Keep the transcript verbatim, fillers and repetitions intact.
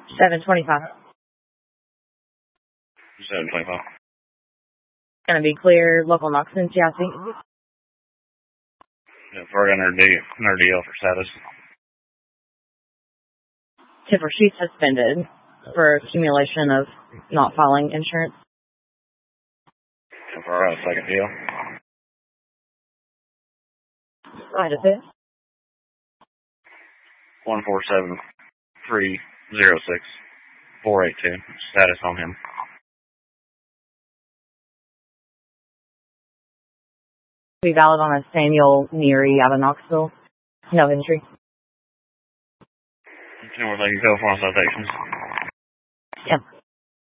seven twenty-five. seven twenty-five. Gonna be clear, local Knoxon, G I C. Yeah, we're under D, under D L for status. Tipper, she's suspended for accumulation of not filing insurance. Yeah, for our second deal. Right, is it? one four seven three zero six four eight two. Status on him. Be valid on a Samuel Neary out of Knoxville. No entry. Ten more, thank you. Go for citations. Yeah.